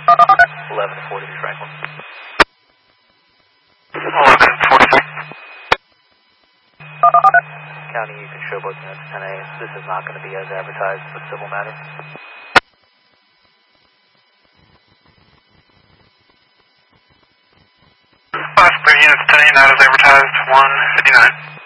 1143 Franklin. 1143. County, you can show both units 10 a.m. This is not going to be as advertised with civil matter. 5 units 10 a.m. That is advertised 159.